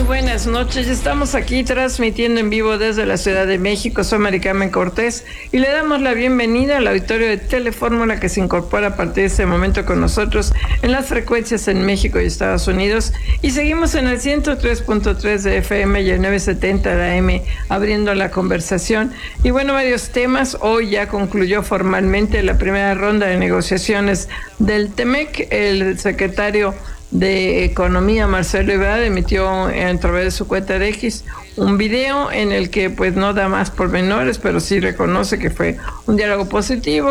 buenas noches. Estamos aquí transmitiendo en vivo desde la Ciudad de México. Soy Mari Carmen Cortés y le damos la bienvenida al auditorio de Telefórmula que se incorpora a partir de este momento con nosotros en las frecuencias en México y Estados Unidos. Y seguimos en el 103.3 de FM y el 970 de AM abriendo la conversación. Y bueno, varios temas. Hoy ya concluyó formalmente la primera ronda de negociaciones del TEMEC. El secretario de Economía, Marcelo Ebrard, emitió a través de su cuenta de X un video en el que pues no da más pormenores, pero sí reconoce que fue un diálogo positivo,